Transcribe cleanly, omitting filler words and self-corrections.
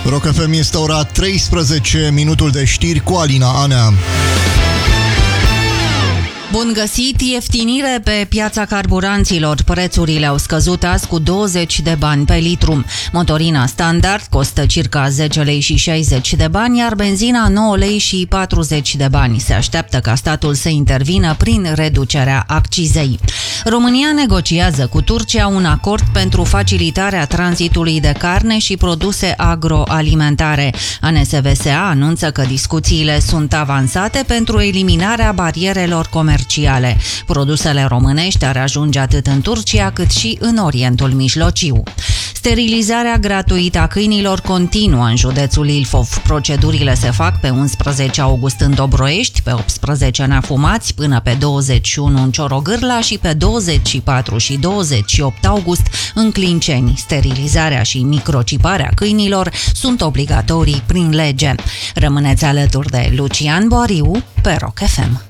Rock FM, este ora 13, minutul de știri cu Alina Anea. Bun găsit! Ieftinire pe piața carburanților. Prețurile au scăzut azi cu 20 de bani pe litru. Motorina standard costă circa 10 lei și 60 de bani, iar benzina 9 lei și 40 de bani. Se așteaptă ca statul să intervină prin reducerea accizei. România negociază cu Turcia un acord pentru facilitarea tranzitului de carne și produse agroalimentare. ANSVSA anunță că discuțiile sunt avansate pentru eliminarea barierelor comerciale. Produsele românești ar ajunge atât în Turcia cât și în Orientul Mijlociu. Sterilizarea gratuită a câinilor continuă în județul Ilfov. Procedurile se fac pe 11 august în Dobroiești, pe 18 în Afumați, până pe 21 în Ciorogârla și pe 24 și 28 august în Clinceni. Sterilizarea și microciparea câinilor sunt obligatorii prin lege. Rămâneți alături de Lucian Boariu pe Rock FM.